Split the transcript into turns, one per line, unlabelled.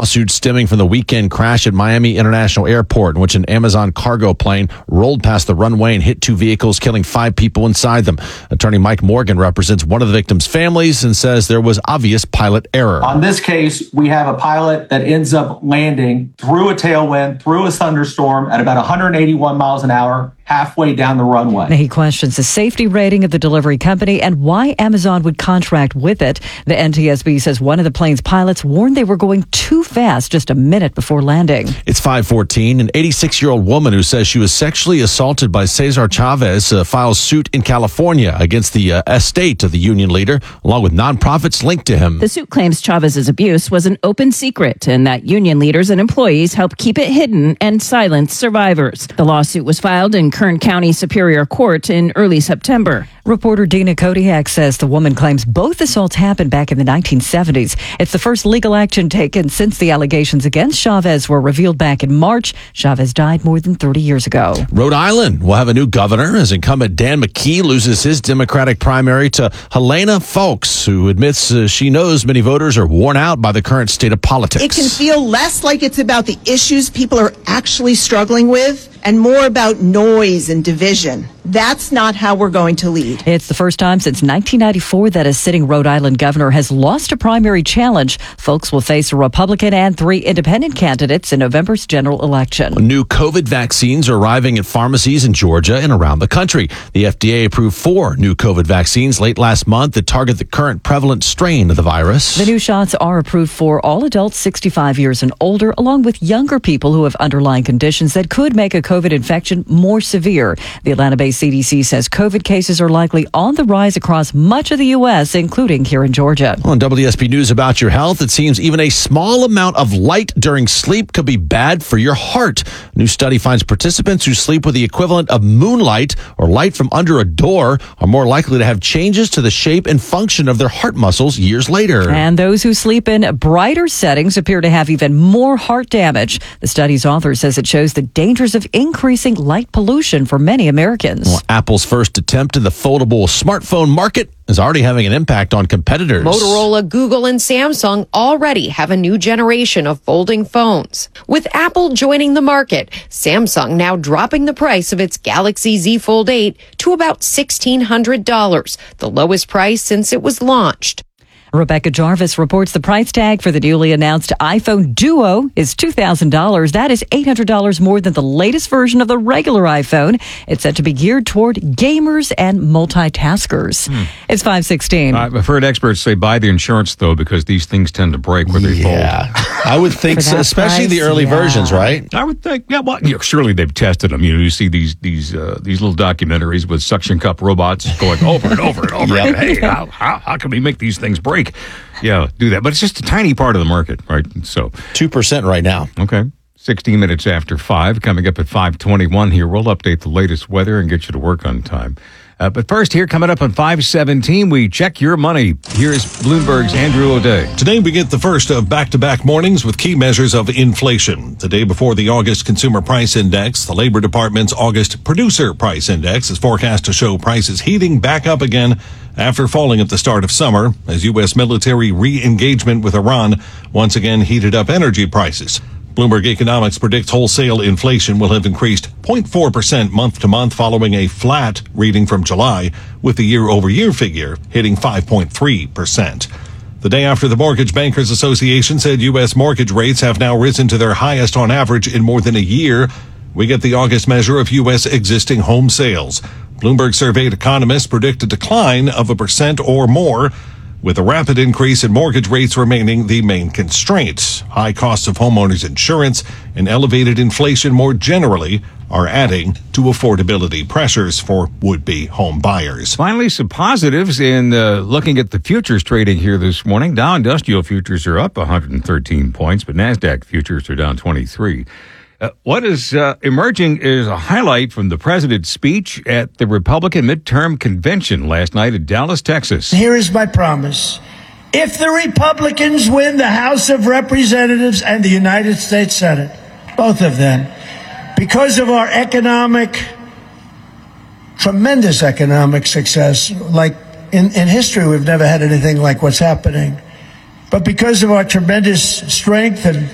lawsuit stemming from the weekend crash at Miami International Airport, in which an Amazon cargo plane rolled past the runway and hit two vehicles, killing 5 people inside them. Attorney Mike Morgan represents one of the victims' families and says there was obvious pilot error.
On this case, we have a pilot that ends up landing through a tailwind, through a thunderstorm at about 181 miles an hour, halfway down the runway.
He questions the safety rating of the delivery company and why Amazon would contract with it. The NTSB says one of the plane's pilots warned they were going too fast just a minute before landing.
It's 5:14. An 86-year-old woman who says she was sexually assaulted by Cesar Chavez files suit in California against the estate of the union leader, along with nonprofits linked to him.
The suit claims Chavez's abuse was an open secret and that union leaders and employees helped keep it hidden and silence survivors. The lawsuit was filed in Kern County Superior Court in early September.
Reporter Dina Kodiak says the woman claims both assaults happened back in the 1970s. It's the first legal action taken since the allegations against Chavez were revealed back in March. Chavez died more than 30 years ago.
Rhode Island will have a new governor as incumbent Dan McKee loses his Democratic primary to Helena Foulkes, who admits she knows many voters are worn out by the current state of politics.
It can feel less like it's about the issues people are actually struggling with and more about noise and division. That's not how we're going to lead.
It's the first time since 1994 that a sitting Rhode Island governor has lost a primary challenge. Folks will face a Republican and 3 independent candidates in November's general election.
New COVID vaccines are arriving at pharmacies in Georgia and around the country. The FDA approved 4 new COVID vaccines late last month that target the current prevalent strain of the virus.
The new shots are approved for all adults 65 years and older, along with younger people who have underlying conditions that could make a COVID infection more severe. The Atlanta-based CDC says COVID cases are likely on the rise across much of the U.S., including here in Georgia.
On WSB News About Your Health, it seems even a small amount of light during sleep could be bad for your heart. A new study finds participants who sleep with the equivalent of moonlight or light from under a door are more likely to have changes to the shape and function of their heart muscles years later.
And those who sleep in brighter settings appear to have even more heart damage. The study's author says it shows the dangers of increasing light pollution for many Americans.
Well, Apple's first attempt in the foldable smartphone market is already having an impact on competitors.
Motorola, Google, and Samsung already have a new generation of folding phones. With Apple joining the market, Samsung now dropping the price of its Galaxy Z Fold 8 to about $1,600, the lowest price since it was launched.
Rebecca Jarvis reports the price tag for the newly announced iPhone Duo is $2,000. That is $800 more than the latest version of the regular iPhone. It's said to be geared toward gamers and multitaskers. It's 5:16.
I've heard experts say buy the insurance, though, because these things tend to break when they fold.
I would think so, especially the early versions, right?
I would think, surely they've tested them. You see these little documentaries with suction cup robots going over and over and over.
Yep.
Hey, how can we make these things break? Yeah, do that. But it's just a tiny part of the market, right? So
2% right now.
Okay. 16 minutes after 5. Coming up at 5:21 here, we'll update the latest weather and get you to work on time. But first here, coming up on 5:17, we check your money. Here's Bloomberg's Andrew O'Day.
Today we get the first of back-to-back mornings with key measures of inflation. The day before the August Consumer Price Index, the Labor Department's August Producer Price Index is forecast to show prices heating back up again after falling at the start of summer, as U.S. military re-engagement with Iran once again heated up energy prices. Bloomberg Economics predicts wholesale inflation will have increased 0.4% month to month following a flat reading from July, with the year-over-year figure hitting 5.3%. The day after the Mortgage Bankers Association said U.S. mortgage rates have now risen to their highest on average in more than a year, we get the August measure of U.S. existing home sales. Bloomberg surveyed economists predict a decline of 1% or more, with a rapid increase in mortgage rates remaining the main constraint. High costs of homeowners insurance and elevated inflation more generally are adding to affordability pressures for would-be home buyers.
Finally, some positives in looking at the futures trading here this morning. Dow Industrial futures are up 113 points, but NASDAQ futures are down 23. What is emerging is a highlight from the president's speech at the Republican midterm convention last night in Dallas, Texas.
Here is my promise. If the Republicans win the House of Representatives and the United States Senate, both of them, because of our tremendous economic success, like in history, we've never had anything like what's happening. But because of our tremendous strength and